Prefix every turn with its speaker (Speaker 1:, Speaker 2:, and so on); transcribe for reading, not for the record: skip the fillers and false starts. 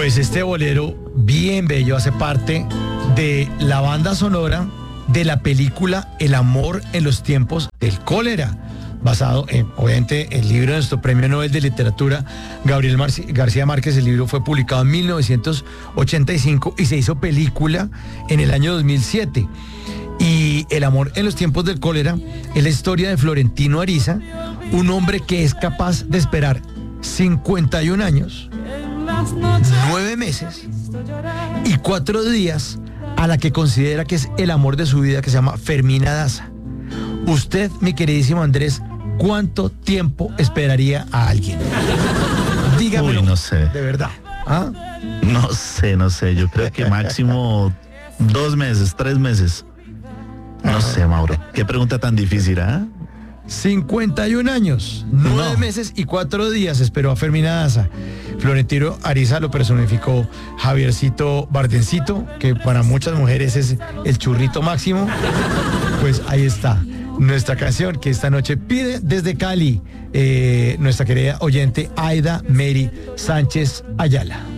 Speaker 1: Pues este bolero bien bello hace parte de la banda sonora de la película El amor en los tiempos del cólera, basado en, obviamente, el libro de nuestro premio Nobel de Literatura, Gabriel García Márquez. El libro fue publicado en 1985 y se hizo película en el año 2007. Y El amor en los tiempos del cólera es la historia de Florentino Ariza, un hombre que es capaz de esperar 51 años, 9 meses y 4 días a la que considera que es el amor de su vida, que se llama Fermina Daza. Usted, mi queridísimo Andrés, ¿cuánto tiempo esperaría a alguien? Dígamelo.
Speaker 2: Uy, no sé.
Speaker 1: De verdad. ¿Ah?
Speaker 2: No sé. Yo creo que máximo 2 meses, 3 meses. No sé, Mauro. Qué pregunta tan difícil, ¿ah?
Speaker 1: 51 años, 9 meses y 4 días esperó a Fermina Daza. Florentino Ariza lo personificó Javiercito Bardencito, que para muchas mujeres es el churrito máximo. Pues ahí está nuestra canción que esta noche pide desde Cali nuestra querida oyente Aida Mary Sánchez Ayala.